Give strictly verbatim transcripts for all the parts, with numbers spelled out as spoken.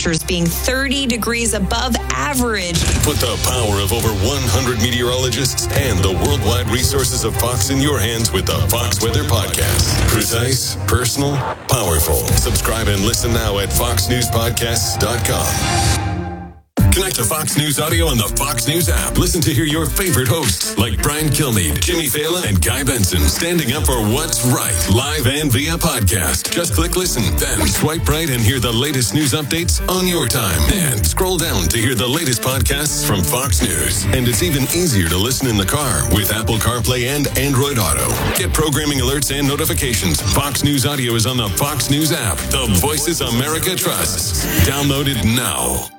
temperatures being thirty degrees above average. Put the power of over one hundred meteorologists and the worldwide resources of Fox in your hands with the Fox Weather Podcast. Precise, personal, powerful. Subscribe and listen now at fox news podcasts dot com. Connect to Fox News Audio on the Fox News app. Listen to hear your favorite hosts like Brian Kilmeade, Jimmy Fallon, and Guy Benson standing up for what's right, live and via podcast. Just click listen, then swipe right and hear the latest news updates on your time. And scroll down to hear the latest podcasts from Fox News. And it's even easier to listen in the car with Apple CarPlay and Android Auto. Get programming alerts and notifications. Fox News Audio is on the Fox News app. The voices America trusts. Download it now.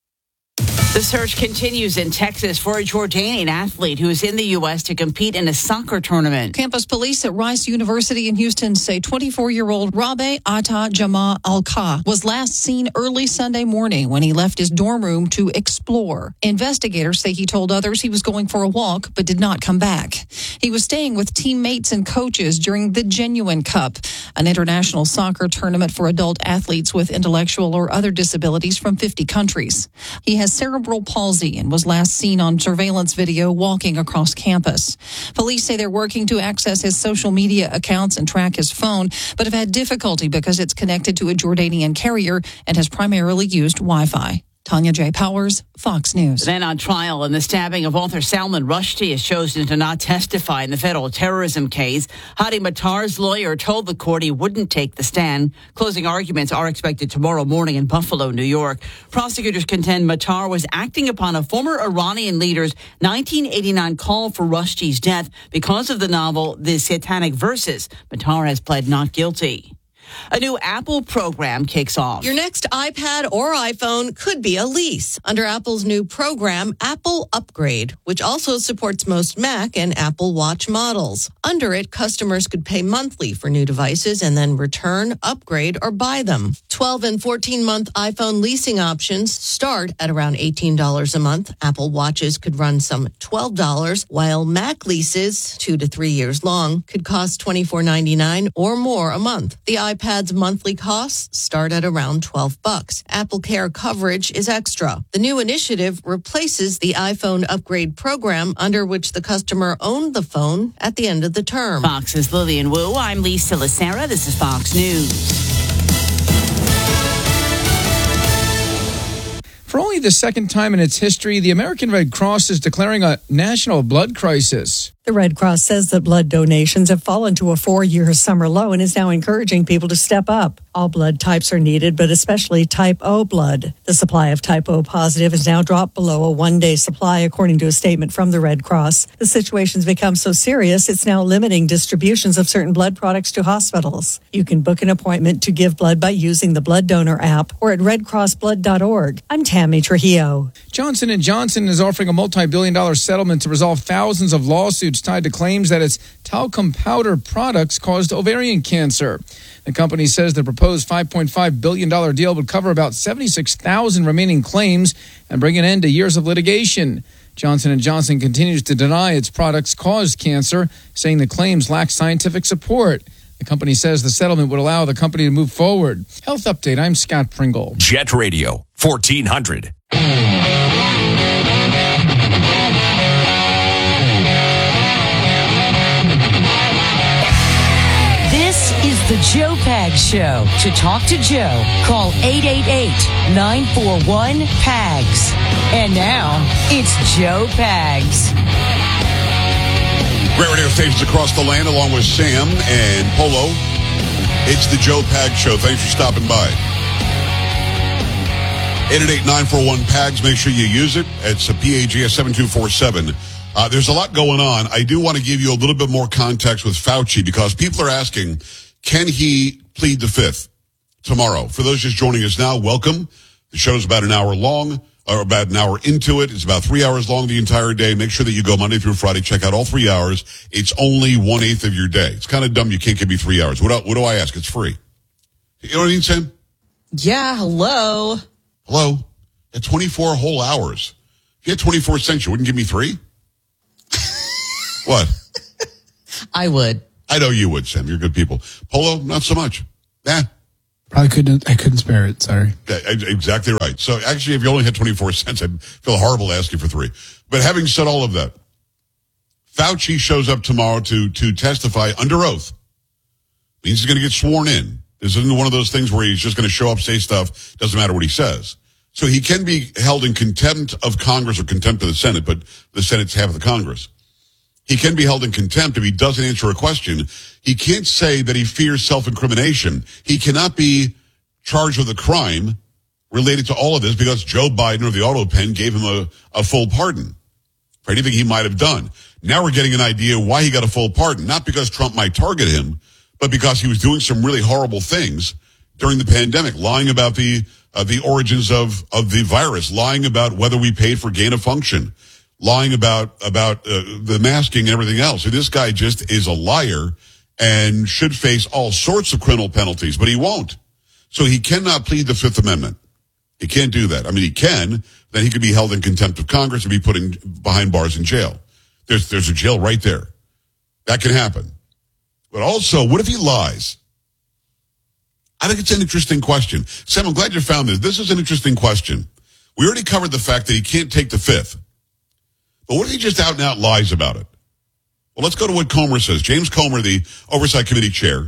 The search continues in Texas for a Jordanian athlete who is in the U S to compete in a soccer tournament. Campus police at Rice University in Houston say twenty-four-year-old Rabe Atta Jama Al-Ka was last seen early Sunday morning when he left his dorm room to explore. Investigators say he told others he was going for a walk but did not come back. He was staying with teammates and coaches during the Genuine Cup, an international soccer tournament for adult athletes with intellectual or other disabilities from fifty countries. He has cerebral palsy and was last seen on surveillance video walking across campus. Police say they're working to access his social media accounts and track his phone, but have had difficulty because it's connected to a Jordanian carrier and has primarily used Wi-Fi. Tanya J. Powers, Fox News. Then on trial in the stabbing of author Salman Rushdie has chosen to not testify in the federal terrorism case. Hadi Matar's lawyer told the court he wouldn't take the stand. Closing arguments are expected tomorrow morning in Buffalo, New York. Prosecutors contend Matar was acting upon a former Iranian leader's nineteen eighty-nine call for Rushdie's death because of the novel The Satanic Verses. Matar has pled not guilty. A new Apple program kicks off. Your next iPad or iPhone could be a lease under Apple's new program, Apple Upgrade, which also supports most Mac and Apple Watch models. Under it, customers could pay monthly for new devices and then return, upgrade, or buy them. twelve and fourteen-month iPhone leasing options start at around eighteen dollars a month. Apple Watches could run some twelve dollars, while Mac leases, two to three years long, could cost twenty-four ninety-nine or more a month. The iPad iPad's monthly costs start at around twelve bucks. Apple Care coverage is extra. The new initiative replaces the iPhone upgrade program under which the customer owned the phone at the end of the term. Fox's Lillian Wu. I'm Lisa Lacera. This is Fox News. For only the second time in its history, the American Red Cross is declaring a national blood crisis. The Red Cross says that blood donations have fallen to a four-year summer low and is now encouraging people to step up. All blood types are needed, but especially type O blood. The supply of type O positive has now dropped below a one-day supply, according to a statement from the Red Cross. The situation's become so serious, it's now limiting distributions of certain blood products to hospitals. You can book an appointment to give blood by using the Blood Donor app or at red cross blood dot org. I'm Tammy Trujillo. Johnson and Johnson is offering a multi-billion dollar settlement to resolve thousands of lawsuits tied to claims that its talcum powder products caused ovarian cancer. The company says the proposed five point five billion dollars deal would cover about seventy-six thousand remaining claims and bring an end to years of litigation. Johnson and Johnson continues to deny its products caused cancer, saying the claims lack scientific support. The company says the settlement would allow the company to move forward. Health Update, I'm Scott Pringle. Jet Radio, fourteen hundred. This is the Joe Pags Show. To talk to Joe, call eight eight eight, nine four one, P A G S. And now, it's Joe Pags. Great radio stations across the land, along with Sam and Polo. It's the Joe Pags Show. Thanks for stopping by. eight eight eight, nine four one, P A G S. Make sure you use it. It's a P A G S seven two four seven. Uh, there's a lot going on. I do want to give you a little bit more context with Fauci because people are asking, can he plead the fifth tomorrow? For those just joining us now, welcome. The show's about an hour long, or about an hour into it. It's about three hours long the entire day. Make sure that you go Monday through Friday. Check out all three hours. It's only one-eighth of your day. It's kind of dumb you can't give me three hours. What, what do I ask? It's free. You know what I mean, Sam? Yeah, hello. Hello? At twenty-four whole hours. If you had twenty-four cents, you wouldn't give me three? What? I would. I know you would, Sam. You're good people. Polo, not so much. Eh. Probably couldn't. I couldn't spare it. Sorry. Yeah, exactly right. So actually, if you only had twenty-four cents, I'd feel horrible asking for three. But having said all of that, Fauci shows up tomorrow to to testify under oath. Means he's going to get sworn in. This isn't one of those things where he's just going to show up, say stuff, doesn't matter what he says. So he can be held in contempt of Congress or contempt of the Senate, but the Senate's half of the Congress. He can be held in contempt if he doesn't answer a question. He can't say that he fears self-incrimination. He cannot be charged with a crime related to all of this because Joe Biden or the auto pen gave him a, a full pardon for anything he might have done. Now we're getting an idea why he got a full pardon, not because Trump might target him, but because he was doing some really horrible things during the pandemic, lying about the uh, the origins of, of the virus, lying about whether we paid for gain of function, lying about about uh, the masking and everything else. So this guy just is a liar and should face all sorts of criminal penalties, but he won't. So he cannot plead the Fifth Amendment. He can't do that. I mean, he can. Then he could be held in contempt of Congress and be put in behind bars in jail. There's there's a jail right there. That can happen. But also, what if he lies? I think it's an interesting question. Sam, I'm glad you found this. This is an interesting question. We already covered the fact that he can't take the fifth. But what if he just out and out lies about it? Well, let's go to what Comer says. James Comer, the Oversight Committee chair,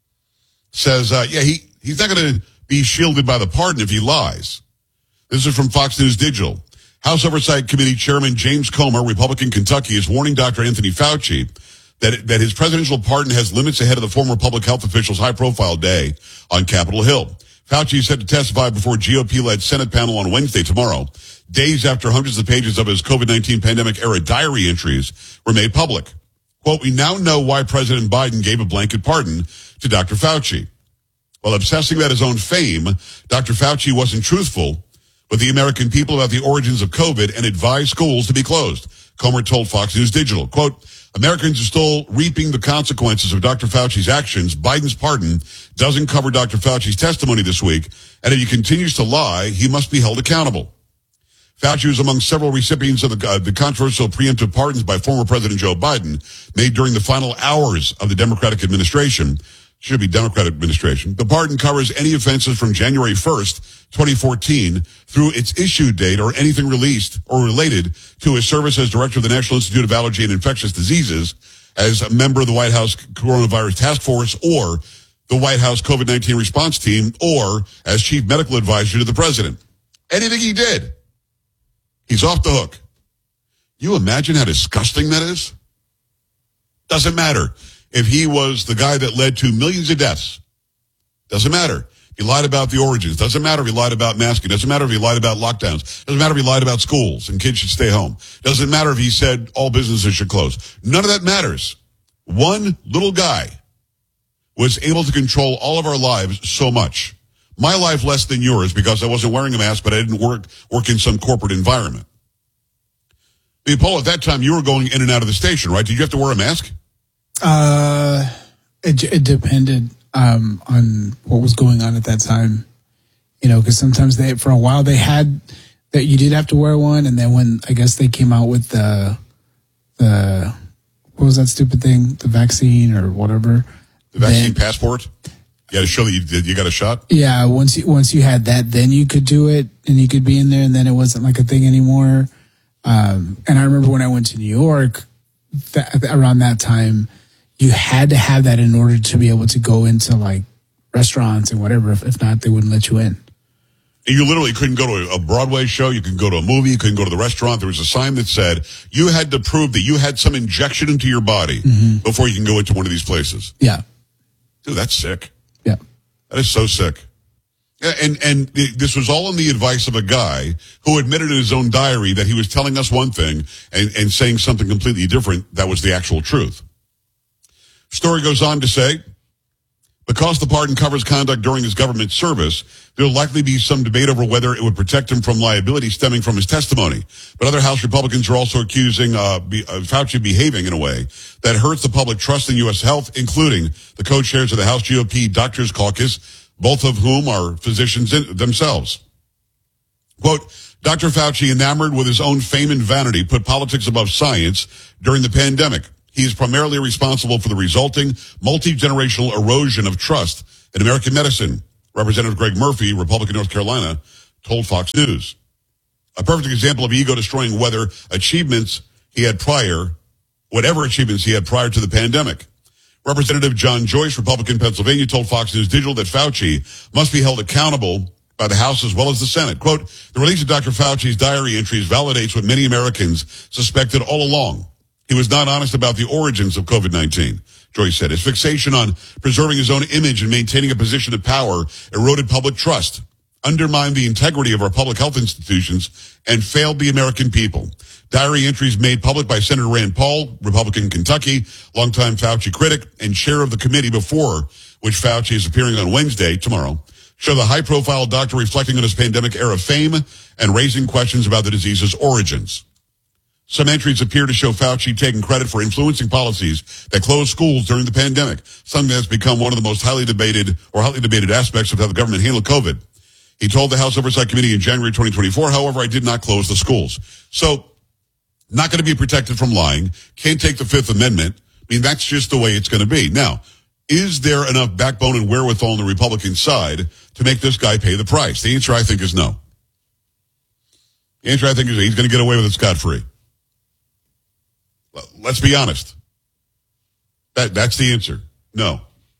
says, uh, yeah, he, he's not going to be shielded by the pardon if he lies. This is from Fox News Digital. House Oversight Committee Chairman James Comer, Republican Kentucky, is warning Doctor Anthony Fauci that, that his presidential pardon has limits ahead of the former public health official's high-profile day on Capitol Hill. Fauci is set to testify before G O P-led Senate panel on Wednesday tomorrow, days after hundreds of pages of his COVID nineteen pandemic-era diary entries were made public. Quote, we now know why President Biden gave a blanket pardon to Doctor Fauci. While obsessing about his own fame, Doctor Fauci wasn't truthful with the American people about the origins of COVID and advised schools to be closed. Comer told Fox News Digital, quote, Americans are still reaping the consequences of Doctor Fauci's actions. Biden's pardon doesn't cover Doctor Fauci's testimony this week, and if he continues to lie, he must be held accountable. Fauci was among several recipients of the, uh, the controversial preemptive pardons by former President Joe Biden made during the final hours of the Democratic administration. Should be Democratic administration. The pardon covers any offenses from January first, twenty fourteen through its issue date or anything released or related to his service as director of the National Institute of Allergy and Infectious Diseases, as a member of the White House Coronavirus Task Force or the White House COVID nineteen response team, or as chief medical advisor to the president. Anything he did, he's off the hook. You imagine how disgusting that is? Doesn't matter. If he was the guy that led to millions of deaths, doesn't matter. He lied about the origins. Doesn't matter if he lied about masking. Doesn't matter if he lied about lockdowns. Doesn't matter if he lied about schools and kids should stay home. Doesn't matter if he said all businesses should close. None of that matters. One little guy was able to control all of our lives so much. My life less than yours because I wasn't wearing a mask, but I didn't work work in some corporate environment. I mean, Paul, at that time, you were going in and out of the station, right? Did you have to wear a mask? Uh, it, it depended um, on what was going on at that time, you know, because sometimes they, for a while, they had that you did have to wear one, and then when I guess they came out with the the what was that stupid thing, the vaccine or whatever, the vaccine then, passport. You got to show that you did. You got a shot. Yeah, once you once you had that, then you could do it, and you could be in there, and then it wasn't like a thing anymore. Um, and I remember when I went to New York, that, around that time. You had to have that in order to be able to go into like restaurants and whatever. If, if not, they wouldn't let you in. And you literally couldn't go to a Broadway show. You couldn't go to a movie. You couldn't go to the restaurant. There was a sign that said you had to prove that you had some injection into your body mm-hmm. before you can go into one of these places. Yeah. Dude, that's sick. Yeah. That is so sick. And, and this was all on the advice of a guy who admitted in his own diary that he was telling us one thing and, and saying something completely different. That was the actual truth. Story goes on to say, because the pardon covers conduct during his government service, there will likely be some debate over whether it would protect him from liability stemming from his testimony. But other House Republicans are also accusing uh, be, uh, Fauci behaving in a way that hurts the public trust in U S health, including the co-chairs of the House G O P Doctors Caucus, both of whom are physicians in, themselves. Quote, Doctor Fauci, enamored with his own fame and vanity, put politics above science during the pandemic. He is primarily responsible for the resulting multi-generational erosion of trust in American medicine, Representative Greg Murphy, Republican North Carolina, told Fox News. A perfect example of ego destroying whether achievements he had prior, whatever achievements he had prior to the pandemic. Representative John Joyce, Republican Pennsylvania, told Fox News Digital that Fauci must be held accountable by the House as well as the Senate. Quote, the release of Doctor Fauci's diary entries validates what many Americans suspected all along. He was not honest about the origins of COVID nineteen, Joyce said. His fixation on preserving his own image and maintaining a position of power eroded public trust, undermined the integrity of our public health institutions, and failed the American people. Diary entries made public by Senator Rand Paul, Republican Kentucky, longtime Fauci critic, and chair of the committee before which Fauci is appearing on Wednesday, tomorrow, show the high-profile doctor reflecting on his pandemic-era fame and raising questions about the disease's origins. Some entries appear to show Fauci taking credit for influencing policies that closed schools during the pandemic, something that's become one of the most highly debated or highly debated aspects of how the government handled COVID. He told the House Oversight Committee in January twenty twenty-four, however, I did not close the schools. So, not going to be protected from lying, can't take the Fifth Amendment. I mean, that's just the way it's going to be. Now, is there enough backbone and wherewithal on the Republican side to make this guy pay the price? The answer, I think, is no. The answer, I think, is he's going to get away with it scot-free. Let's be honest. That That's the answer. No.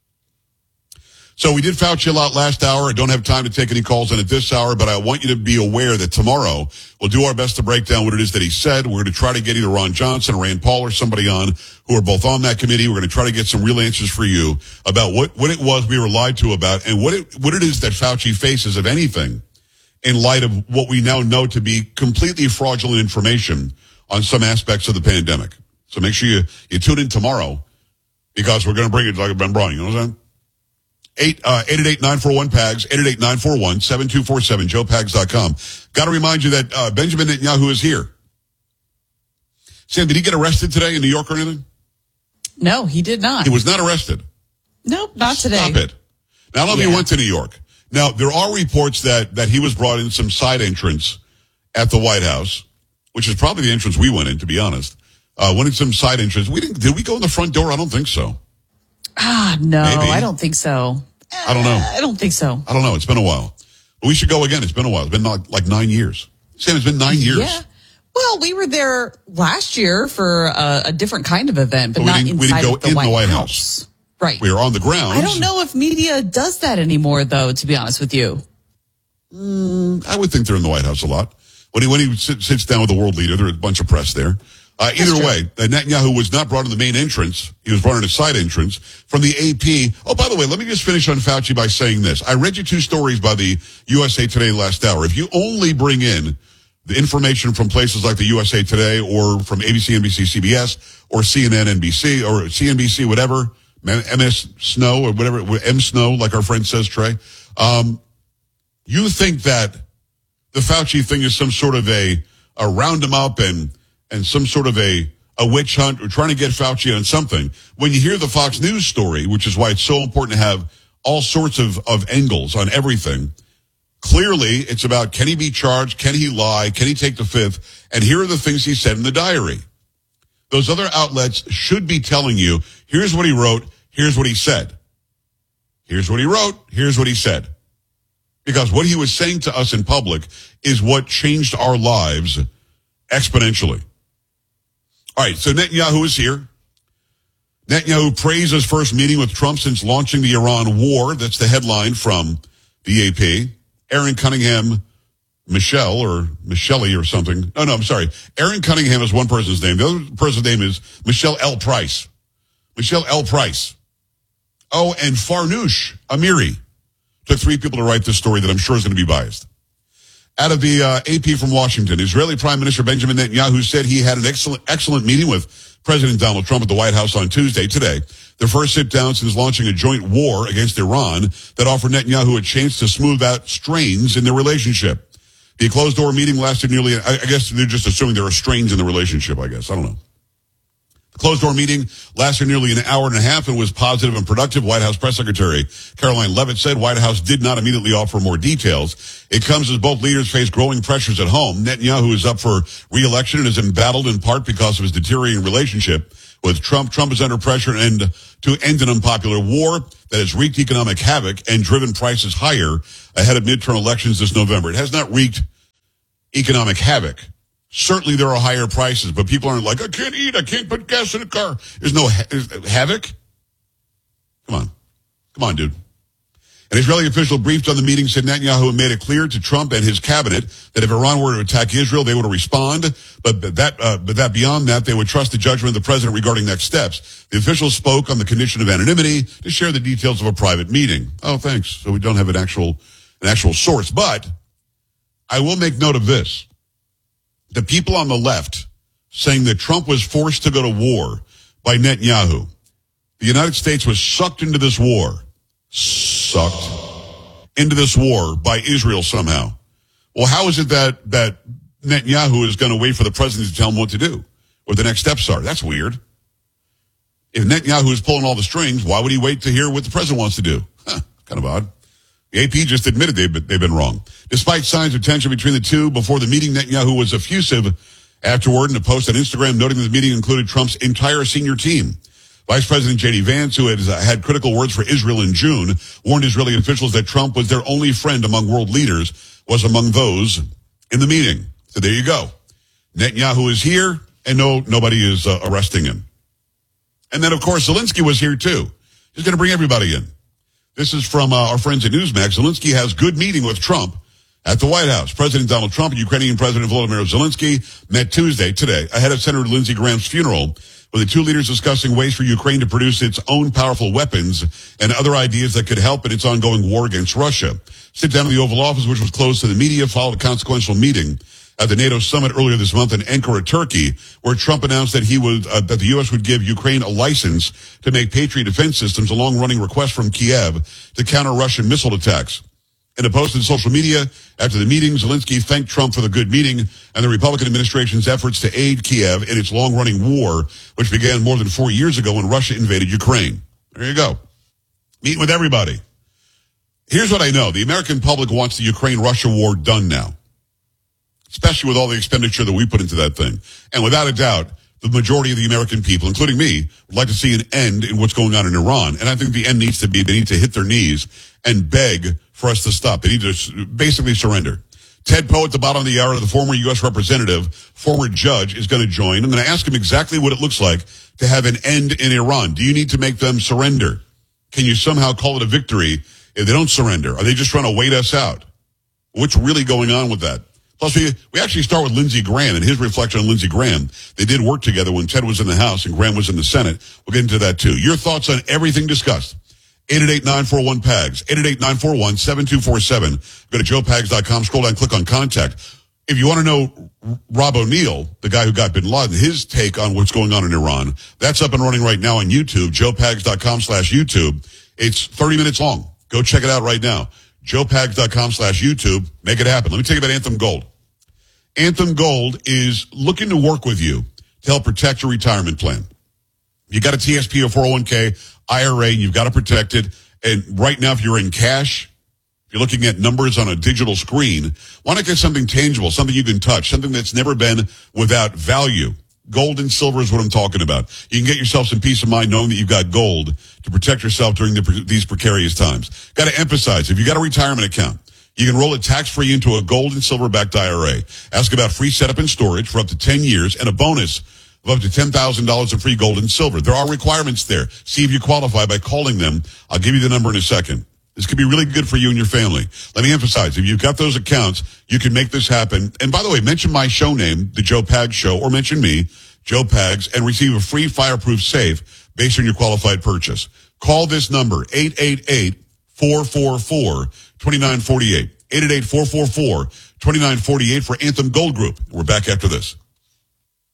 So we did Fauci a lot last hour. I don't have time to take any calls in at this hour, but I want you to be aware that tomorrow we'll do our best to break down what it is that he said. We're going to try to get either Ron Johnson or Rand Paul or somebody on who are both on that committee. We're going to try to get some real answers for you about what, what it was we were lied to about and what it, what it is that Fauci faces, if anything, in light of what we now know to be completely fraudulent information on some aspects of the pandemic. So make sure you, you tune in tomorrow because we're going to bring it like I've been brought. You know what I'm saying? eight eight eight nine four one P A G S, eight eight eight nine four one seven two four seven, joe pags dot com. Got to remind you that uh, Benjamin Netanyahu is here. Sam, did he get arrested today in New York or anything? No, he did not. He was not arrested. Nope, not today. Stop it. Now, I don't know if he went to New York. Now, there are reports that, that he was brought in some side entrance at the White House, which is probably the entrance we went in, to be honest. Uh, went in some side entrance. We didn't, did we go in the front door? I don't think so. Ah, no, Maybe. I don't think so. I don't know. I don't think so. I don't know. It's been a while. But we should go again. It's been a while. It's been like, like nine years. Sam, it's been nine years. Yeah. Well, we were there last year for a, a different kind of event, but, but not didn't, inside we didn't go of the, in White, the White House. House. Right. We were on the ground. I don't know if media does that anymore, though, to be honest with you. Mm, I would think they're in the White House a lot. When he, when he sits, sits down with the world leader, there's a bunch of press there. Uh, either way, Netanyahu was not brought in the main entrance. He was brought in a side entrance from the A P. Oh, by the way, let me just finish on Fauci by saying this. I read you two stories by the U S A Today last hour. If you only bring in the information from places like the U S A Today or from A B C, N B C, C B S or C N N, N B C or C N B C, whatever, M S Snow or whatever, M Snow, like our friend says, Trey, um, you think that the Fauci thing is some sort of a, a round him up and and some sort of a, a witch hunt or trying to get Fauci on something. When you hear the Fox News story, which is why it's so important to have all sorts of, of angles on everything, clearly it's about can he be charged, can he lie, can he take the fifth, and here are the things he said in the diary. Those other outlets should be telling you, here's what he wrote, here's what he said. Here's what he wrote, here's what he said. Because what he was saying to us in public is what changed our lives exponentially. All right, so Netanyahu is here. Netanyahu praised his first meeting with Trump since launching the Iran war. That's the headline from the A P. Aaron Cunningham, Michelle, or Michelle or something. No, no, I'm sorry. Aaron Cunningham is one person's name. The other person's name is Michelle L. Price. Michelle L. Price. Oh, and Farnoosh Amiri. Took three people to write this story that I'm sure is going to be biased. Out of the uh, A P from Washington, Israeli Prime Minister Benjamin Netanyahu said he had an excellent, excellent meeting with President Donald Trump at the White House on Tuesday, today, the first sit-down since launching a joint war against Iran that offered Netanyahu a chance to smooth out strains in their relationship. The closed-door meeting lasted nearly, I guess they're just assuming there are strains in the relationship, I guess. I don't know. The closed-door meeting lasted nearly an hour and a half and was positive and productive. White House Press Secretary Caroline Leavitt said White House did not immediately offer more details. It comes as both leaders face growing pressures at home. Netanyahu is up for re-election and is embattled in part because of his deteriorating relationship with Trump. Trump is under pressure and to end an unpopular war that has wreaked economic havoc and driven prices higher ahead of midterm elections this November. It has not wreaked economic havoc. Certainly there are higher prices, but people aren't like, I can't eat, I can't put gas in a car. There's no ha- there's havoc. Come on. Come on, dude. An Israeli official briefed on the meeting said Netanyahu made it clear to Trump and his cabinet that if Iran were to attack Israel, they would respond. But that, uh, but that beyond that, they would trust the judgment of the president regarding next steps. The official spoke on the condition of anonymity to share the details of a private meeting. Oh, thanks. So we don't have an actual, an actual source. But I will make note of this. The people on the left saying that Trump was forced to go to war by Netanyahu. The United States was sucked into this war. Sucked into this war by Israel somehow. Well, how is it that, that Netanyahu is going to wait for the president to tell him what to do? What the next steps are? That's weird. If Netanyahu is pulling all the strings, why would he wait to hear what the president wants to do? Huh, kind of odd. The A P just admitted they've been, they've been wrong. Despite signs of tension between the two before the meeting, Netanyahu was effusive afterward in a post on Instagram noting that the meeting included Trump's entire senior team. Vice President J D Vance, who had had critical words for Israel in June, warned Israeli officials that Trump was their only friend among world leaders, was among those in the meeting. So there you go. Netanyahu is here, and no, nobody is uh, arresting him. And then, of course, Zelensky was here, too. He's going to bring everybody in. This is from uh, our friends at Newsmax. Zelensky has good meeting with Trump at the White House. President Donald Trump and Ukrainian President Volodymyr Zelensky met Tuesday, today, ahead of Senator Lindsey Graham's funeral, with the two leaders discussing ways for Ukraine to produce its own powerful weapons and other ideas that could help in its ongoing war against Russia. Sit down in the Oval Office, which was closed to the media, followed a consequential meeting at the NATO summit earlier this month in Ankara, Turkey, where Trump announced that he would uh, that the U S would give Ukraine a license to make Patriot defense systems, a long-running request from Kiev to counter Russian missile attacks. In a post on social media after the meeting, Zelensky thanked Trump for the good meeting and the Republican administration's efforts to aid Kiev in its long-running war, which began more than four years ago when Russia invaded Ukraine. There you go. Meet with everybody. Here's what I know. The American public wants the Ukraine-Russia war done now, especially with all the expenditure that we put into that thing. And without a doubt, the majority of the American people, including me, would like to see an end in what's going on in Iran. And I think the end needs to be they need to hit their knees and beg for us to stop. They need to basically surrender. Ted Poe at the bottom of the hour, the former U S representative, former judge, is going to join. I'm going to ask him exactly what it looks like to have an end in Iran. Do you need to make them surrender? Can you somehow call it a victory if they don't surrender? Are they just trying to wait us out? What's really going on with that? Plus, we, we actually start with Lindsey Graham and his reflection on Lindsey Graham. They did work together when Ted was in the House and Graham was in the Senate. We'll get into that, too. Your thoughts on everything discussed. eight eight eight, nine four one, P A G S, eight eight eight, nine four one, seven two four seven. Go to joe pags dot com, scroll down, click on Contact. If you want to know Rob O'Neill, the guy who got bin Laden, his take on what's going on in Iran, that's up and running right now on YouTube, joe pags dot com slash YouTube. It's thirty minutes long. Go check it out right now. joe pags dot com slash YouTube. Make it happen. Let me tell you about Anthem Gold. Anthem Gold is looking to work with you to help protect your retirement plan. You got a T S P or four oh one k, I R A, and you've got to protect it. And right now, if you're in cash, if you're looking at numbers on a digital screen, why not get something tangible, something you can touch, something that's never been without value? Gold and silver is what I'm talking about. You can get yourself some peace of mind knowing that you've got gold to protect yourself during the, these precarious times. Got to emphasize, if you got a retirement account, you can roll it tax-free into a gold and silver-backed I R A. Ask about free setup and storage for up to ten years and a bonus of up to ten thousand dollars of free gold and silver. There are requirements there. See if you qualify by calling them. I'll give you the number in a second. This could be really good for you and your family. Let me emphasize, if you've got those accounts, you can make this happen. And by the way, mention my show name, The Joe Pags Show, or mention me, Joe Pags, and receive a free fireproof safe based on your qualified purchase. Call this number, eight eight eight, four four four, two nine four eight. eight eight eight, four four four, two nine four eight for Anthem Gold Group. We're back after this.